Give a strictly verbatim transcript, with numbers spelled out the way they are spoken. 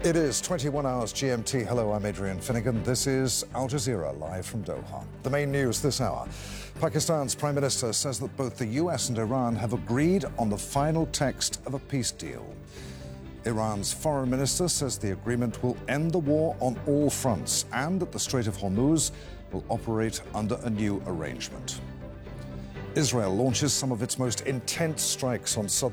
It is twenty-one hours G M T. Hello, I'm Adrian Finnegan. This is Al Jazeera, live from Doha. The main news this hour. Pakistan's Prime Minister says that both the U S and Iran have agreed on the final text of a peace deal. Iran's Foreign Minister says the agreement will end the war on all fronts and that the Strait of Hormuz will operate under a new arrangement. Israel launches some of its most intense strikes on southern